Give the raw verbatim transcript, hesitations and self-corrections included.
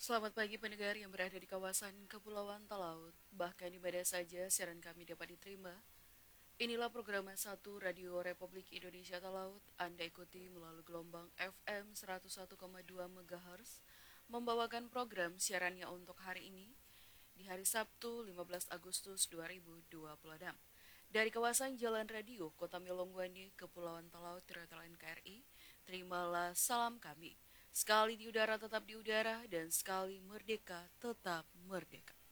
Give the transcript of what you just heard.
Selamat pagi pendengar yang berada di kawasan Kepulauan Talaut, bahkan di mana saja siaran kami dapat diterima. Inilah program satu Radio Republik Indonesia Talaut. Anda ikuti melalui gelombang F M seratus satu koma dua MHz, membawakan program siarannya untuk hari ini, di hari Sabtu lima belas Agustus dua ribu dua puluh enam. Dari kawasan Jalan Radio Kota Milongwani, Kepulauan Talaut, Teritori N K R I, terimalah salam kami. Sekali di udara tetap di udara, dan sekali merdeka tetap merdeka.